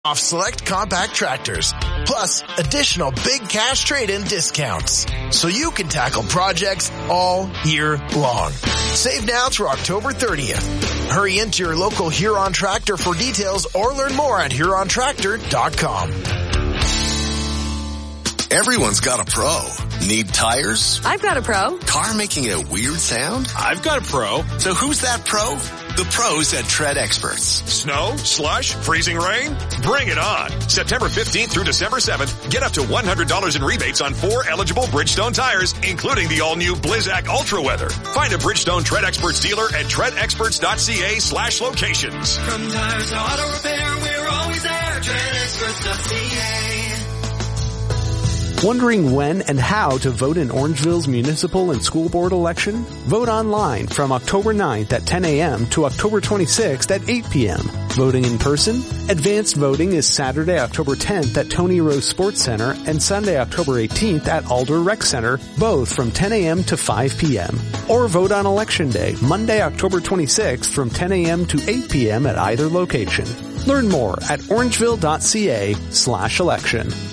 off select compact tractors, plus additional big cash trade-in discounts. So you can tackle projects all year long. Save now through October 30th. Hurry into your local Huron Tractor for details or learn more at HuronTractor.com. Everyone's got a pro. Need tires? I've got a pro. Car making a weird sound? I've got a pro. So who's that pro? The pros at Tread Experts. Snow, slush, freezing rain? Bring it on. September 15th through December 7th, get up to $100 in rebates on 4 eligible Bridgestone tires, including the all-new Blizzak Ultra Weather. Find a Bridgestone Tread Experts dealer at treadexperts.ca/locations. From tires to auto repair, we're always there. treadexperts.ca. Wondering when and how to vote in Orangeville's municipal and school board election? Vote online from October 9th at 10 a.m. to October 26th at 8 p.m. Voting in person? Advanced voting is Saturday, October 10th at Tony Rose Sports Center and Sunday, October 18th at Alder Rec Center, both from 10 a.m. to 5 p.m. Or vote on Election Day, Monday, October 26th from 10 a.m. to 8 p.m. at either location. Learn more at orangeville.ca/election.